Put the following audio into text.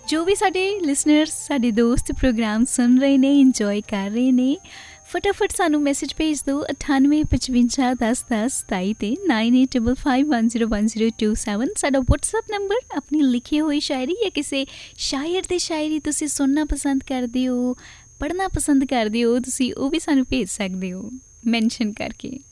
ਜੋ ਵੀ ਸਾਡੇ ਲਿਸਨਰਸ, ਸਾਡੇ ਦੋਸਤ ਪ੍ਰੋਗਰਾਮ ਸੁਣ ਰਹੇ ਨੇ, ਇੰਜੋਏ ਕਰ ਰਹੇ ਨੇ, ਫਟਾਫਟ ਸਾਨੂੰ ਮੈਸੇਜ ਭੇਜ ਦਿਓ 9855 10 10 27 ਤੇ 9855101027 ਸਾਡਾ WhatsApp ਨੰਬਰ। ਆਪਣੀ ਲਿਖੀ ਹੋਈ ਸ਼ਾਇਰੀ ਜਾਂ ਕਿਸੇ ਸ਼ਾਇਰ ਦੀ ਸ਼ਾਇਰੀ ਤੁਸੀਂ ਸੁਣਨਾ ਪਸੰਦ ਕਰਦੇ ਹੋ, ਪੜ੍ਹਨਾ ਪਸੰਦ ਕਰਦੇ ਹੋ, ਤੁਸੀਂ ਉਹ ਵੀ ਸਾਨੂੰ ਭੇਜ ਸਕਦੇ ਹੋ ਮੈਂਸ਼ਨ ਕਰਕੇ।